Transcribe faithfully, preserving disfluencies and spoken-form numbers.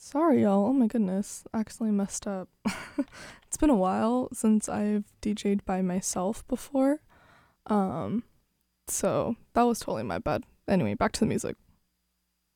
Sorry, y'all. Oh my goodness. Accidentally messed up. It's been a while since I've D J'd by myself before. Um, so that was totally my bad. Anyway, back to the music.